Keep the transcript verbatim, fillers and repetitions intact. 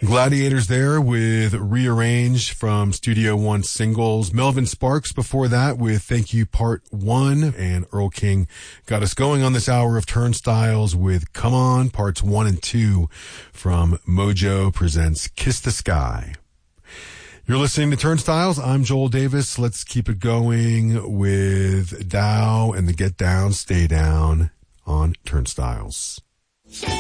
Gladiators there with Rearrange from Studio One Singles. Melvin Sparks before that with Thank You Part One. And Earl King got us going on this hour of Turnstiles with Come On Parts One and Two from Mojo Presents Kiss the Sky. You're listening to Turnstiles. I'm Joel Davis. Let's keep it going with Dow and the Get Down, Stay Down on Turnstiles.